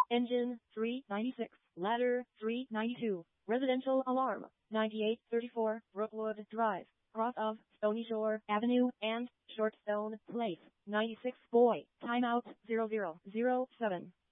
Engine 396, ladder 392, residential alarm 9834 Brookwood Drive, cross of Stony Shore Avenue and Shortstone Place, 96 Boy, timeout 0007.